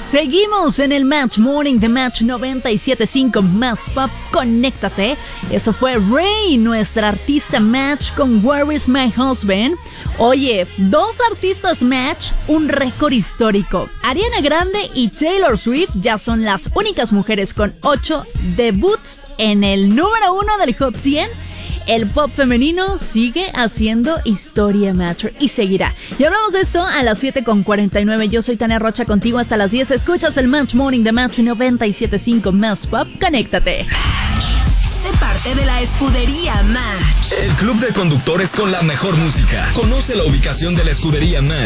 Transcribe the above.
Seguimos en el Match Morning de Match 97.5 Más Pop. Conéctate. Eso fue Ray, nuestra artista Match con Where Is My Husband. Oye, 2 artistas Match, un récord histórico. Ariana Grande y Taylor Swift ya son las únicas mujeres con 8 debuts en el número 1 del Hot 100. El pop femenino sigue haciendo historia, Match, y seguirá. Y hablamos de esto a las 7:49. Yo soy Tania Rocha, contigo hasta las 10. Escuchas el Match Morning de Match 97.5 Más Pop. Conéctate. Sé parte de la escudería Match. El club de conductores con la mejor música. Conoce la ubicación de la escudería Match